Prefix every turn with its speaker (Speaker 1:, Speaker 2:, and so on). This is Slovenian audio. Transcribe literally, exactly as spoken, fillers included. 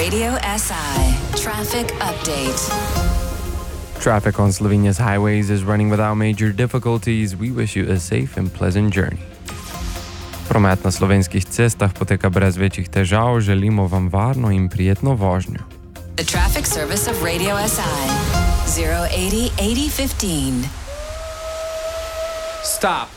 Speaker 1: Radio S I. Traffic update.
Speaker 2: Traffic on Slovenia's highways is running without major difficulties. We wish you a safe and pleasant journey. Promet na slovenskih cestah poteka brez večjih težav. Želimo vam varno in prijetno vožnjo.
Speaker 1: The traffic service of Radio S I. zero eighty eighty fifteen.
Speaker 3: Stop.